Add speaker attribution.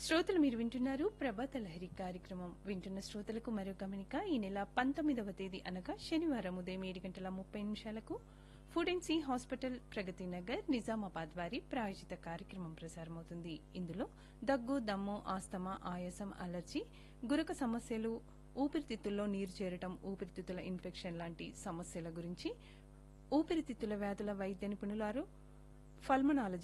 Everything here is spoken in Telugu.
Speaker 1: శ్రోతలు మీరు వింటున్నారు ప్రభాత లహరి కార్యక్రమం. వింటున్న శ్రోతలకు మరో గమనిక. ఈ నెల 19వ తేదీ అనగా శనివారం ఉదయం 7:30 food and C hospital Pragathi Nagar Nizamabad వారి ప్రాయోజిత కార్యక్రమం ప్రసారమవుతుంది. ఇందులో దగ్గు, దమ్ము, ఆస్తమా, ఆయాసం, అలర్జీ, గురక సమస్యలు, ఊపిరితిత్తుల్లో నీరు చేరటం, ఊపిరితిత్తుల ఇన్ఫెక్షన్ లాంటి సమస్యల గురించి ఊపిరితిత్తుల వ్యాధుల వైద్య నిపుణులారు, పల్మనాలజీ